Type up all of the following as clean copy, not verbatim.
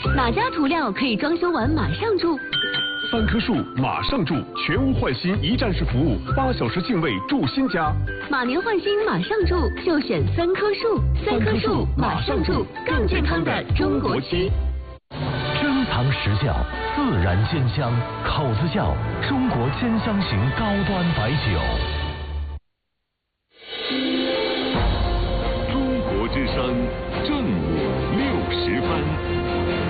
哪家涂料可以装修完马上住 ？3棵树马上住，全屋换新一站式服务，8小时净位住新家。 马年换新马上住，就选3棵树。3棵树马上住，更健康的中国漆。 珍藏实窖，自然鲜香，口子窖，中国千香型高端白酒。 中国之声正午60分。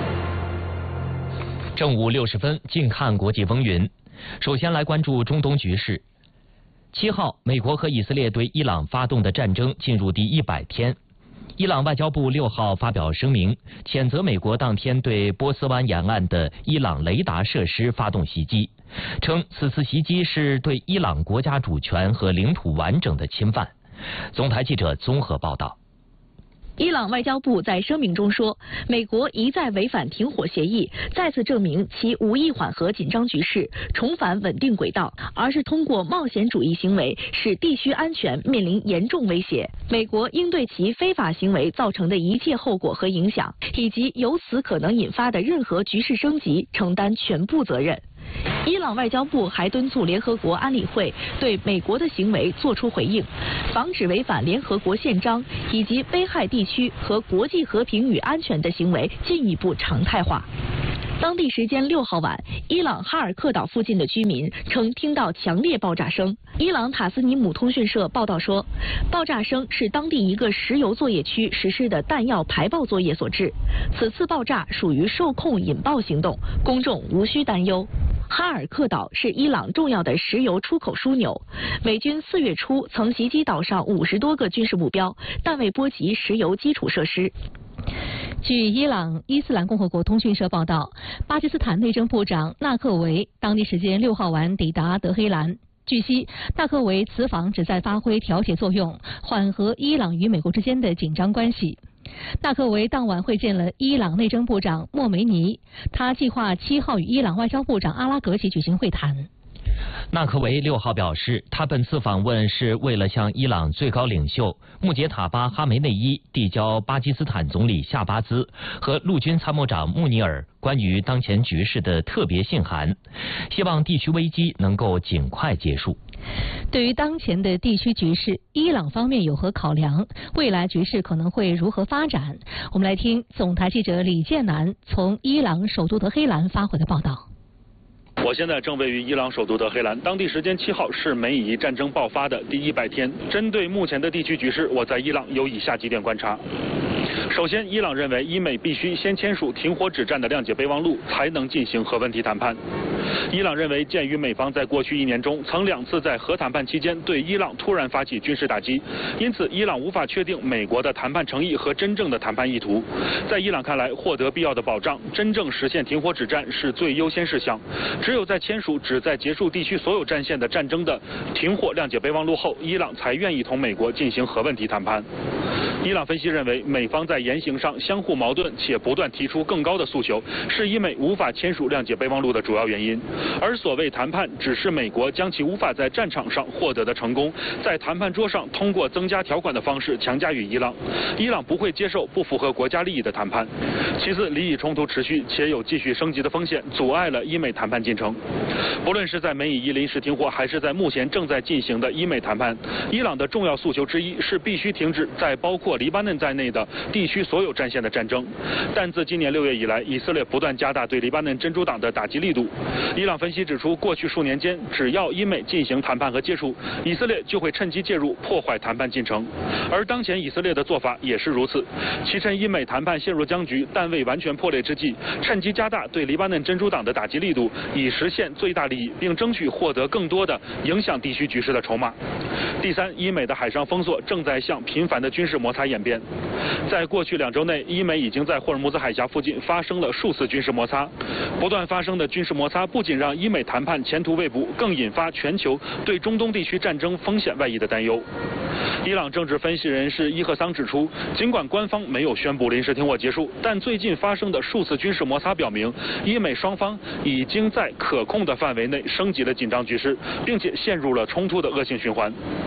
正午60分，近看国际风云。首先来关注中东局势。7号，美国和以色列对伊朗发动的战争进入第100天。伊朗外交部6号发表声明，谴责美国当天对波斯湾沿岸的伊朗雷达设施发动袭击，称此次袭击是对伊朗国家主权和领土完整的侵犯。总台记者综合报道。 伊朗外交部在声明中说，美国一再违反停火协议，再次证明其无意缓和紧张局势，重返稳定轨道，而是通过冒险主义行为使地区安全面临严重威胁。美国应对其非法行为造成的一切后果和影响，以及由此可能引发的任何局势升级承担全部责任。伊朗外交部还敦促联合国安理会对美国的行为作出回应，防止违反联合国宪章以及危害地区和国际和平与安全的行为进一步常态化。当地时间6号晚，伊朗哈尔克岛附近的居民称听到强烈爆炸声。伊朗塔斯尼姆通讯社报道说，爆炸声是当地一个石油作业区实施的弹药排爆作业所致。此次爆炸属于受控引爆行动，公众无需担忧。哈尔克岛是伊朗重要的石油出口枢纽，美军4月初曾袭击岛上50多个军事目标，但未波及石油基础设施。 据伊朗伊斯兰共和国通讯社报道，巴基斯坦内政部长纳克维当地时间6号晚抵达德黑兰。据悉，纳克维此访旨在发挥调解作用，缓和伊朗与美国之间的紧张关系。纳克维当晚会见了伊朗内政部长莫梅尼，他计划7号与伊朗外交部长阿拉格齐举行会谈。 纳克维6号表示，他本次访问是为了向伊朗最高领袖穆杰塔巴·哈梅内伊递交巴基斯坦总理夏巴兹和陆军参谋长穆尼尔关于当前局势的特别信函，希望地区危机能够尽快结束。 对于当前的地区局势，伊朗方面有何考量？未来局势可能会如何发展？我们来听总台记者李建南从伊朗首都德黑兰发回的报道。 我现在正位于伊朗首都德黑兰，当地时间7号是美以战争爆发的第100天。针对目前的地区局势，我在伊朗有以下几点观察。首先，伊朗认为伊美必须先签署停火止战的谅解备忘录，才能进行核问题谈判。伊朗认为，鉴于美方在过去1年中曾2次在核谈判期间对伊朗突然发起军事打击，因此伊朗无法确定美国的谈判诚意和真正的谈判意图。在伊朗看来，获得必要的保障，真正实现停火止战是最优先事项。只有在签署旨在结束地区所有战线的战争的停火谅解备忘录后，伊朗才愿意同美国进行核问题谈判。伊朗分析认为，美方在言行上相互矛盾且不断提出更高的诉求，是伊美无法签署谅解备忘录的主要原因。而所谓谈判，只是美国将其无法在战场上获得的成功，在谈判桌上通过增加条款的方式强加于伊朗。伊朗不会接受不符合国家利益的谈判。其次，利益冲突持续且有继续升级的风险，阻碍了伊美谈判进程。不论是在美以伊临时停火，还是在目前正在进行的伊美谈判，伊朗的重要诉求之一是必须停止在包括黎巴嫩在内的地区所有战线的战争。但自今年6月以来，以色列不断加大对黎巴嫩真主党的打击力度。伊朗分析指出，过去数年间，只要伊美进行谈判和接触，以色列就会趁机介入，破坏谈判进程。而当前以色列的做法也是如此，其趁伊美谈判陷入僵局但未完全破裂之际，趁机加大对黎巴嫩真主党的打击力度，以实现最大利益，并争取获得更多的影响地区局势的筹码。第三，伊美的海上封锁正在向频繁的军事摩擦演变。在过去2周内，伊美已经在霍尔木兹海峡附近发生了数次军事摩擦。不断发生的军事摩擦不仅让伊美谈判前途未卜，更引发全球对中东地区战争风险外溢的担忧。伊朗政治分析人士伊赫桑指出，尽管官方没有宣布临时停火结束，但最近发生的数次军事摩擦表明，伊美双方已经在可控的范围内升级了紧张局势，并且陷入了冲突的恶性循环。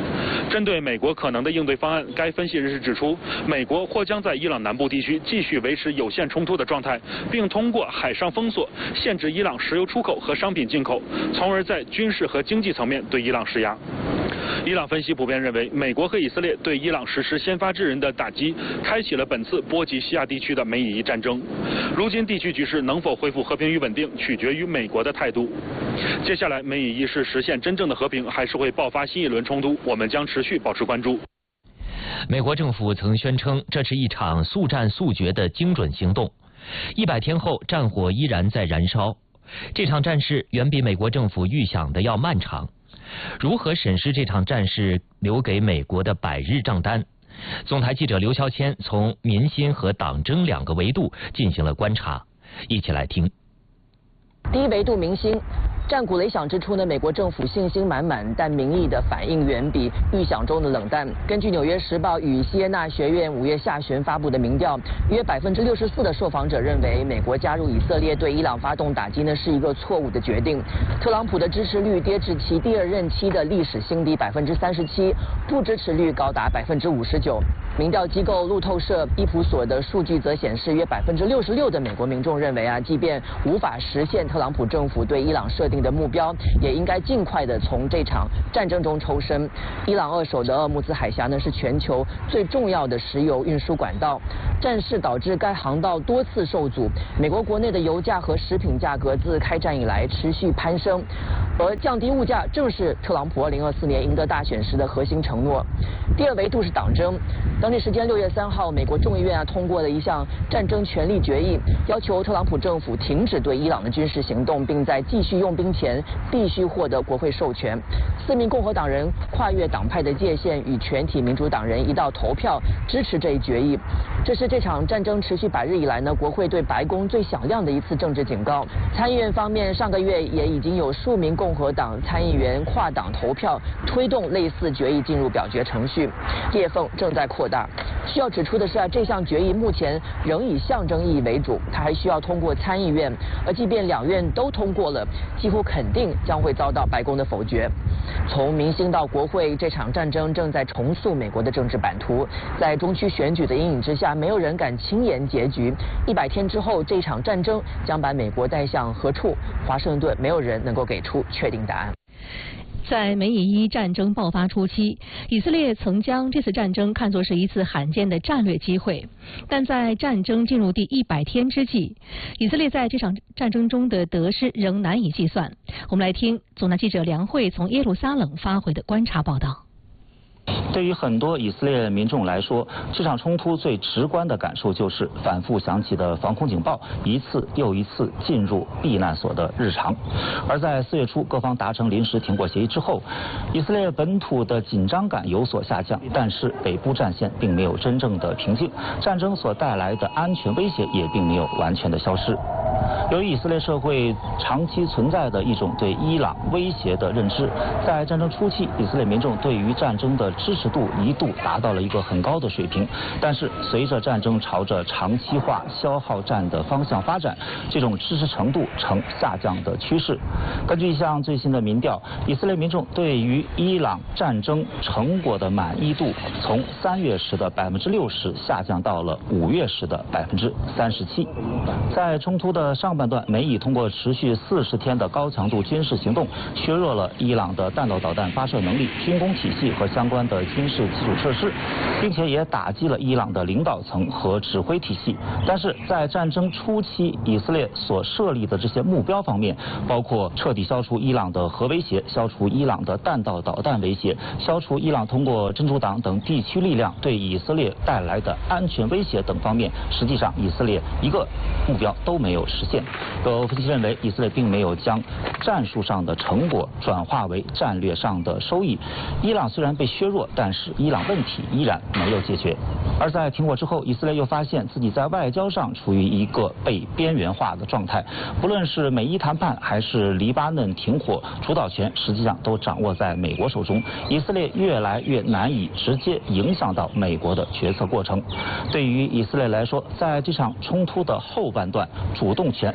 针对美国可能的应对方案，该分析人士指出，美国或将在伊朗南部地区继续维持有限冲突的状态，并通过海上封锁限制伊朗石油出口和商品进口，从而在军事和经济层面对伊朗施压。伊朗分析普遍认为，美国和以色列对伊朗实施先发制人的打击，开启了本次波及西亚地区的美以伊战争。如今地区局势能否恢复和平与稳定，取决于美国的态度。接下来，美以伊是实现真正的和平，还是会爆发新一轮冲突？我们将持续保持关注。 美国政府曾宣称，这是一场速战速决的精准行动。100天后，战火依然在燃烧。这场战事远比美国政府预想的要漫长。如何审视这场战事留给美国的100日账单？总台记者刘肖谦从民心和党争2个维度进行了观察，一起来听。 第一维度民心，战鼓擂响之初呢，美国政府信心满满，但民意的反应远比预想中的冷淡。根据《纽约时报》与西耶纳学院5月下旬发布的民调，约64%的受访者认为美国加入以色列对伊朗发动打击呢是一个错误的决定。特朗普的支持率跌至其第2任期的历史新低37%，不支持率高达59%。民调机构路透社伊普所的数据则显示，约66%的美国民众认为即便无法实现特朗普政府对伊朗设定的目标，也应该尽快的从这场战争中抽身。伊朗扼守的鄂木兹海峡呢是全球最重要的石油运输管道，战事导致该航道多次受阻。美国国内的油价和食品价格自开战以来持续攀升，而降低物价正是特朗普2024年赢得大选时的核心承诺。第2维度是党争。当地时间6月3号，美国众议院通过了一项战争权利决议，要求特朗普政府停止对伊朗的军事行动，并在继续用兵前必须获得国会授权。4名共和党人跨越党派的界限，与全体民主党人一道投票支持这一决议。这是这场战争持续100日以来呢，国会对白宫最响亮的一次政治警告。参议院方面，上个月也已经有数名共和党参议员跨党投票，推动类似决议进入表决程序。裂缝正在扩大。需要指出的是这项决议目前仍以象征意义为主，它还需要通过参议院，而即便2院都通过了，几乎肯定将会遭到白宫的否决。从民心到国会，这场战争正在重塑美国的政治版图。在中区选举的阴影之下，没有人敢轻言结局。100天之后，这场战争将把美国带向何处？华盛顿没有人能够给出确定答案。 在美以伊战争爆发初期，以色列曾将这次战争看作是一次罕见的战略机会，但在战争进入第100天之际，以色列在这场战争中的得失仍难以计算。我们来听总台记者梁慧从耶路撒冷发回的观察报道。 对于很多以色列民众来说，这场冲突最直观的感受就是反复响起的防空警报一次又一次进入避难所的日常。而在4月初各方达成临时停火协议之后，以色列本土的紧张感有所下降，但是北部战线并没有真正的平静，战争所带来的安全威胁也并没有完全的消失。由于以色列社会长期存在的一种对伊朗威胁的认知，在战争初期，以色列民众对于战争的支持度一度达到了一个很高的水平。但是随着战争朝着长期化消耗战的方向发展，这种支持程度呈下降的趋势。根据一项最新的民调，以色列民众对于伊朗战争成果的满意度从3月时的60%下降到了5月时的37%。在冲突的上半段，美以通过持续40天的高强度军事行动，削弱了伊朗的弹道导弹发射能力、军工体系和相关的军事基础设施，并且也打击了伊朗的领导层和指挥体系。但是在战争初期，以色列所设立的这些目标方面，包括彻底消除伊朗的核威胁、消除伊朗的弹道导弹威胁、消除伊朗通过真主党等地区力量对以色列带来的安全威胁等方面，实际上以色列一个目标都没有实现。有分析认为，以色列并没有将战术上的成果转化为战略上的收益。伊朗虽然被削弱，但是伊朗问题依然没有解决。而在停火之后，以色列又发现自己在外交上处于一个被边缘化的状态。不论是美伊谈判还是黎巴嫩停火，主导权实际上都掌握在美国手中。以色列越来越难以直接影响到美国的决策过程。对于以色列来说，在这场冲突的后半段，主动权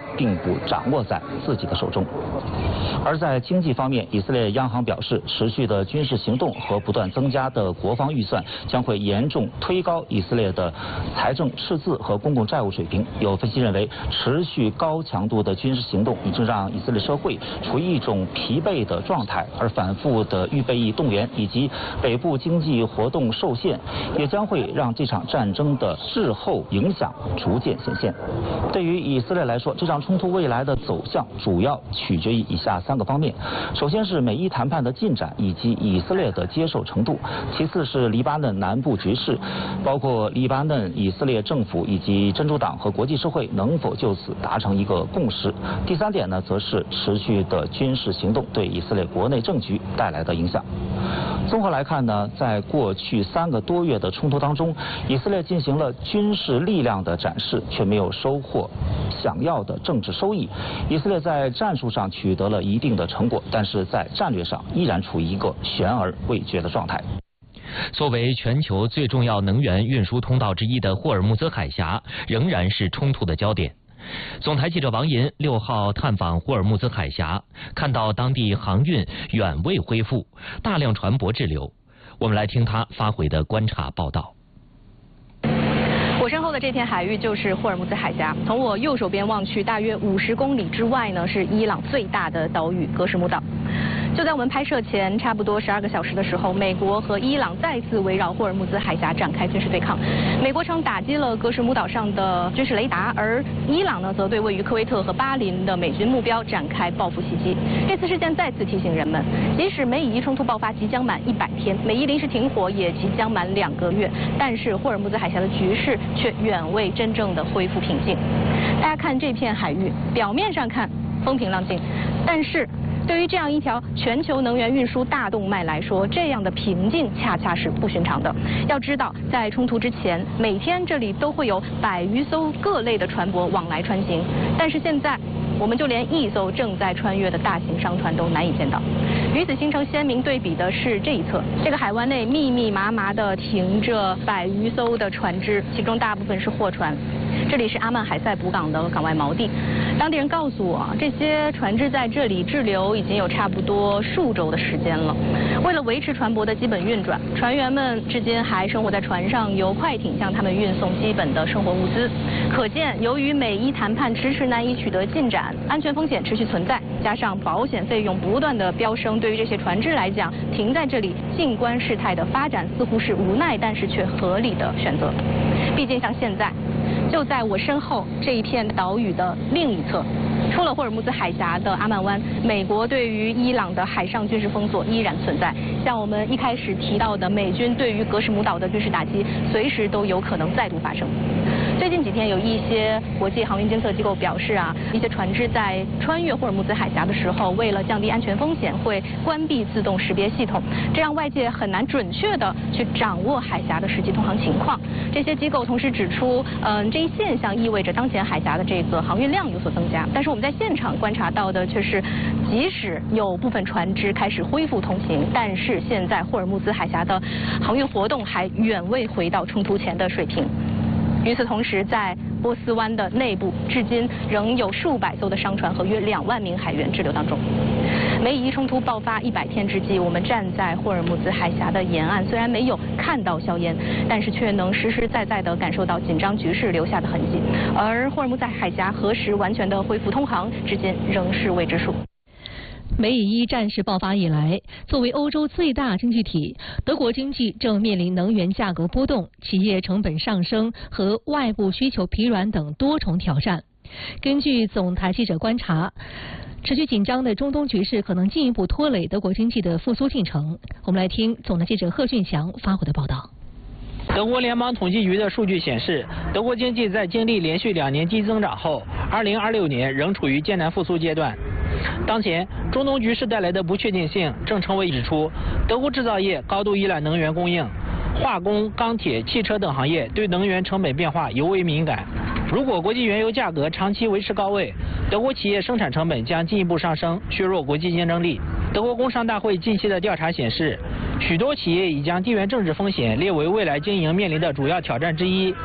并不掌握在自己的手中。而在经济方面，以色列央行表示，持续的军事行动和不断增加的国防预算将会严重推高以色列的财政赤字和公共债务水平。有分析认为，持续高强度的军事行动已经让以色列社会处于一种疲惫的状态，而反复的预备役动员以及北部经济活动受限，也将会让这场战争的滞后影响逐渐显现。对于以色列来说，这场冲突未来的走向主要取决于以下3个方面：首先是美伊谈判的进展以及以色列的接受程度；其次是黎巴嫩南部局势，包括黎巴嫩以色列政府以及真主党和国际社会能否就此达成一个共识；第3点呢，则是持续的军事行动对以色列国内政局带来的影响。综合来看呢，在过去3个多月的冲突当中，以色列进行了军事力量的展示，却没有收获想要的政治收益。以色列在战术上取得了一定的成果，但是在战略上依然处于一个悬而未决的状态。 作为全球最重要能源运输通道之一的霍尔木兹海峡，仍然是冲突的焦点。总台记者王银6号探访霍尔木兹海峡，看到当地航运远未恢复，大量船舶滞留。我们来听他发回的观察报道。 我身后的这片海域就是霍尔木兹海峡，从我右手边望去，大约50公里之外呢，是伊朗最大的岛屿格什木岛。就在我们拍摄前差不多12个小时的时候，美国和伊朗再次围绕霍尔木兹海峡展开军事对抗。美国称打击了格什木岛上的军事雷达，而伊朗呢则对位于科威特和巴林的美军目标展开报复袭击。这次事件再次提醒人们，即使美以冲突爆发即将满100天，美伊临时停火也即将满2个月，但是霍尔木兹海峡的局势却远未真正的恢复平静。大家看这片海域，表面上看风平浪静，但是对于这样一条全球能源运输大动脉来说，这样的平静恰恰是不寻常的。要知道，在冲突之前，每天这里都会有100余艘各类的船舶往来穿行，但是现在我们就连1艘正在穿越的大型商船都难以见到。与此形成鲜明对比的是这一侧，这个海湾内密密麻麻地停着100余艘的船只，其中大部分是货船。这里是阿曼海塞卜港的港外锚地，当地人告诉我，这些船只在这里滞留已经有差不多数周的时间了。为了维持船舶的基本运转，船员们至今还生活在船上，由快艇向他们运送基本的生活物资。可见，由于美伊谈判迟迟难以取得进展，安全风险持续存在，加上保险费用不断的飙升，对于这些船只来讲，停在这里静观事态的发展似乎是无奈但是却合理的选择。毕竟像现在，就在我身后这一片岛屿的另一侧，出了霍尔木兹海峡的阿曼湾，美国对于伊朗的海上军事封锁依然存在。像我们一开始提到的，美军对于格什木岛的军事打击，随时都有可能再度发生。最近几天，有一些国际航运监测机构表示一些船只在穿越霍尔木兹海峡的时候，为了降低安全风险，会关闭自动识别系统，这样外界很难准确的去掌握海峡的实际通航情况。这些机构同时指出，这一现象意味着当前海峡的这个航运量有所增加。但是我们在现场观察到的却是，即使有部分船只开始恢复通行，但是现在霍尔木兹海峡的航运活动还远未回到冲突前的水平。与此同时，在波斯湾的内部，至今仍有数百艘的商船和约2万名海员滞留当中。美以冲突爆发100天之际，我们站在霍尔木兹海峡的沿岸，虽然没有看到硝烟，但是却能实实在在地感受到紧张局势留下的痕迹。而霍尔木兹海峡何时完全的恢复通航，至今仍是未知数。 美以伊战事爆发以来，作为欧洲最大经济体，德国经济正面临能源价格波动、企业成本上升和外部需求疲软等多重挑战。根据总台记者观察，持续紧张的中东局势可能进一步拖累德国经济的复苏进程。我们来听总台记者贺俊祥发回的报道。 德国联邦统计局的数据显示，德国经济在经历连续2年低增长后，2026年仍处于艰难复苏阶段。当前，中东局势带来的不确定性正成为指出，德国制造业高度依赖能源供应，化工、钢铁、汽车等行业对能源成本变化尤为敏感。如果国际原油价格长期维持高位，德国企业生产成本将进一步上升，削弱国际竞争力。德国工商大会近期的调查显示，许多企业已将地缘政治风险列为未来经营面临的主要挑战之一。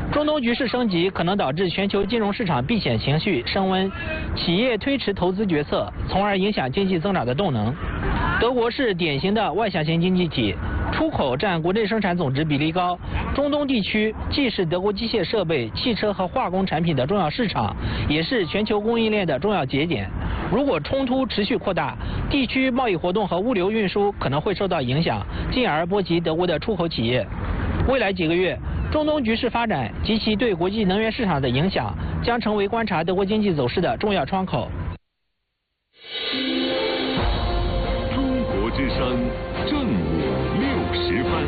中东局势升级可能导致全球金融市场避险情绪升温，企业推迟投资决策，从而影响经济增长的动能。德国是典型的外向型经济体，出口占国内生产总值比例高。中东地区既是德国机械设备、汽车和化工产品的重要市场，也是全球供应链的重要节点。如果冲突持续扩大，地区贸易活动和物流运输可能会受到影响，进而波及德国的出口企业。未来几个月，中东局势发展及其对国际能源市场的影响，将成为观察德国经济走势的重要窗口。 中国之声正午60分。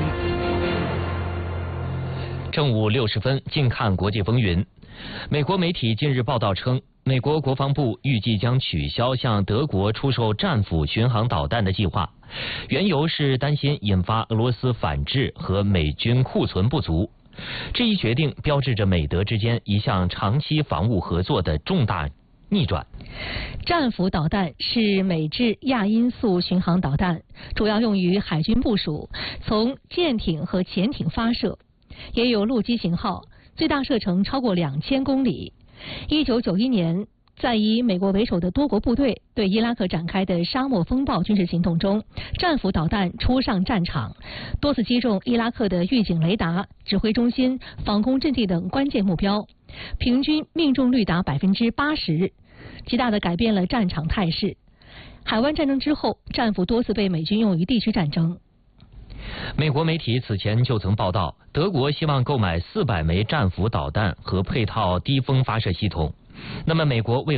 正午60分，近看国际风云。美国媒体近日报道称，美国国防部预计将取消向德国出售战斧巡航导弹的计划，缘由是担心引发俄罗斯反制和美军库存不足。这一决定标志着美德之间一项长期防务合作的重大逆转。 战斧导弹是美制亚音速巡航导弹，主要用于海军部署，从舰艇和潜艇发射，也有陆基型号，最大射程超过2000公里。1991年，在以美国为首的多国部队对伊拉克展开的沙漠风暴军事行动中，战斧导弹出上战场，多次击中伊拉克的预警雷达、指挥中心、防空阵地等关键目标，平均命中率达80%，极大地改变了战场态势。海湾战争之后，战斧多次被美军用于地区战争。 美国媒体此前就曾报道，德国希望购买400枚战斧导弹和配套低风发射系统。那么，美国为